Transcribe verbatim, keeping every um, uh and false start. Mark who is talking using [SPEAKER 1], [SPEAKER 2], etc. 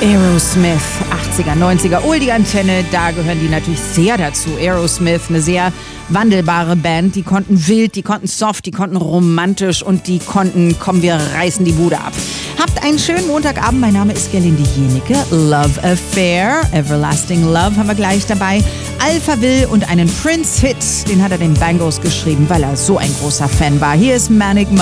[SPEAKER 1] Aerosmith, achtziger, neunziger, Oldie-Antenne, da gehören die natürlich sehr dazu. Aerosmith, eine sehr wandelbare Band, die konnten wild, die konnten soft, die konnten romantisch und die konnten, komm, wir reißen die Bude ab. Habt einen schönen Montagabend, mein Name ist Gerlinde Jenecke. Love Affair, Everlasting Love haben wir gleich dabei. Alphaville und einen Prince-Hit, den hat er den Bangles geschrieben, weil er so ein großer Fan war. Hier ist Manic Monday.